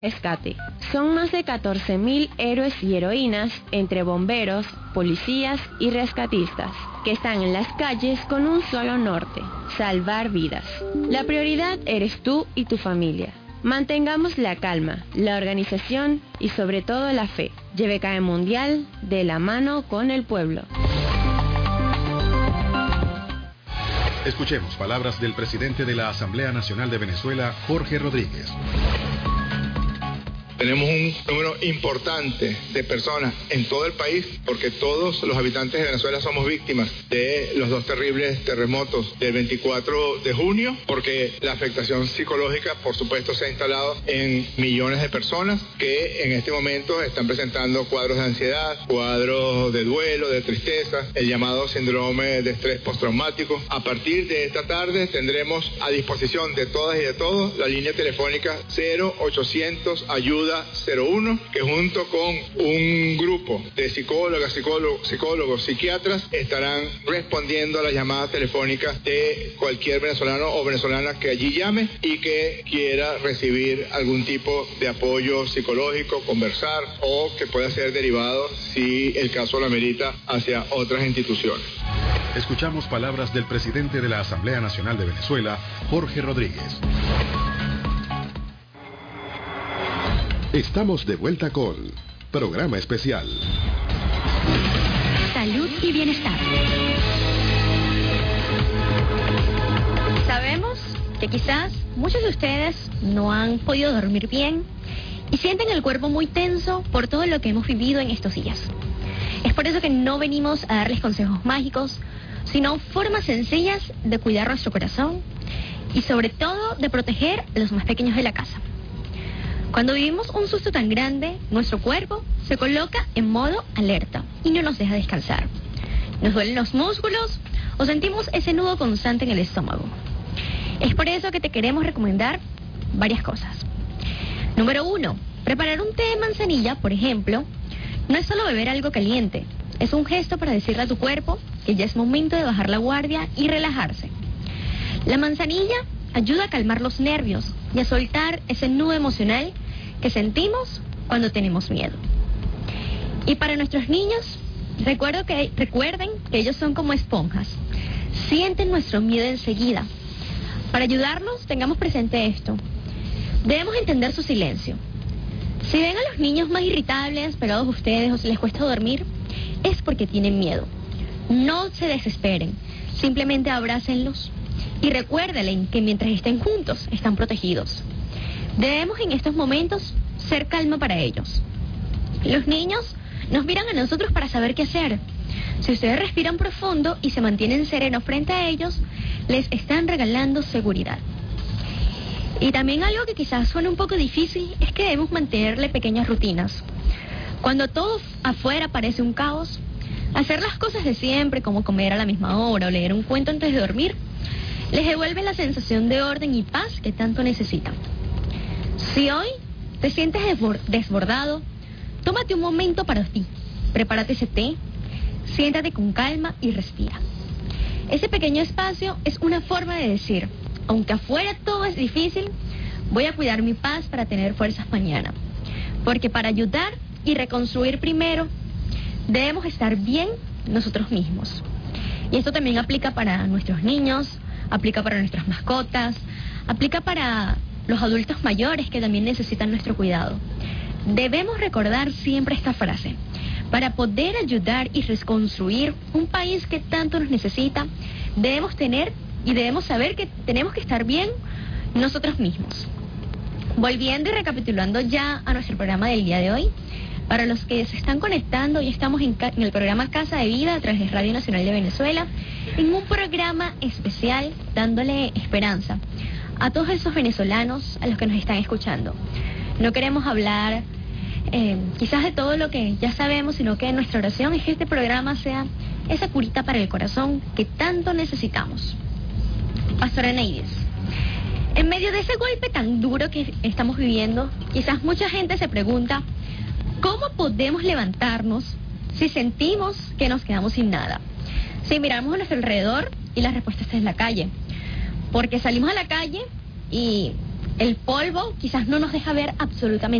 Rescate. Son más de 14.000 héroes y heroínas entre bomberos, policías y rescatistas que están en las calles con un solo norte: salvar vidas. La prioridad eres tú y tu familia. Mantengamos la calma, la organización y sobre todo la fe. YBKE Mundial, de la mano con el pueblo. Escuchemos palabras del presidente de la Asamblea Nacional de Venezuela, Jorge Rodríguez. Tenemos un número importante de personas en todo el país, porque todos los habitantes de Venezuela somos víctimas de los dos terribles terremotos del 24 de junio, porque la afectación psicológica, por supuesto, se ha instalado en millones de personas que en este momento están presentando cuadros de ansiedad, cuadros de duelo, de tristeza, el llamado síndrome de estrés postraumático. A partir de esta tarde tendremos a disposición de todas y de todos la línea telefónica 0800 ayuda 01, que junto con un grupo de psicólogos, psiquiatras, estarán respondiendo a las llamadas telefónicas de cualquier venezolano o venezolana que allí llame y que quiera recibir algún tipo de apoyo psicológico, conversar, o que pueda ser derivado, si el caso lo amerita, hacia otras instituciones. Escuchamos palabras del presidente de la Asamblea Nacional de Venezuela, Jorge Rodríguez. Estamos de vuelta con Programa Especial. Salud y bienestar. Sabemos que quizás muchos de ustedes no han podido dormir bien y sienten el cuerpo muy tenso por todo lo que hemos vivido en estos días. Es por eso que no venimos a darles consejos mágicos, sino formas sencillas de cuidar nuestro corazón y sobre todo de proteger a los más pequeños de la casa. Cuando vivimos un susto tan grande, nuestro cuerpo se coloca en modo alerta y no nos deja descansar. Nos duelen los músculos o sentimos ese nudo constante en el estómago. Es por eso que te queremos recomendar varias cosas. Número 1, preparar un té de manzanilla, por ejemplo, no es solo beber algo caliente, es un gesto para decirle a tu cuerpo que ya es momento de bajar la guardia y relajarse. La manzanilla ayuda a calmar los nervios y a soltar ese nudo emocional que sentimos cuando tenemos miedo. Y para nuestros niños, recuerden que ellos son como esponjas, sienten nuestro miedo enseguida. Para ayudarlos, tengamos presente esto: debemos entender su silencio. Si ven a los niños más irritables pegados a ustedes o si les cuesta dormir, es porque tienen miedo. No se desesperen, simplemente abrácenlos y recuérdenles que mientras estén juntos, están protegidos. Debemos en estos momentos ser calma para ellos. Los niños nos miran a nosotros para saber qué hacer. Si ustedes respiran profundo y se mantienen serenos frente a ellos, les están regalando seguridad. Y también algo que quizás suene un poco difícil es que debemos mantenerle pequeñas rutinas. Cuando todo afuera parece un caos, hacer las cosas de siempre, como comer a la misma hora o leer un cuento antes de dormir, les devuelve la sensación de orden y paz que tanto necesitan. Si hoy te sientes desbordado, tómate un momento para ti. Prepárate ese té, siéntate con calma y respira. Ese pequeño espacio es una forma de decir: aunque afuera todo es difícil, voy a cuidar mi paz para tener fuerzas mañana. Porque para ayudar y reconstruir primero, debemos estar bien nosotros mismos. Y esto también aplica para nuestros niños, aplica para nuestras mascotas, aplica para los adultos mayores que también necesitan nuestro cuidado. Debemos recordar siempre esta frase: para poder ayudar y reconstruir un país que tanto nos necesita, debemos tener y debemos saber que tenemos que estar bien nosotros mismos. Volviendo y recapitulando ya a nuestro programa del día de hoy, para los que se están conectando, ya estamos en el programa Casa de Vida a través de Radio Nacional de Venezuela, en un programa especial dándole esperanza a todos esos venezolanos a los que nos están escuchando. No queremos hablar quizás de todo lo que ya sabemos, sino que nuestra oración es que este programa sea esa curita para el corazón que tanto necesitamos. Pastora Neides, en medio de ese golpe tan duro que estamos viviendo, quizás mucha gente se pregunta: ¿cómo podemos levantarnos si sentimos que nos quedamos sin nada? Si miramos a nuestro alrededor y la respuesta está en la calle. Porque salimos a la calle y el polvo quizás no nos deja ver absolutamente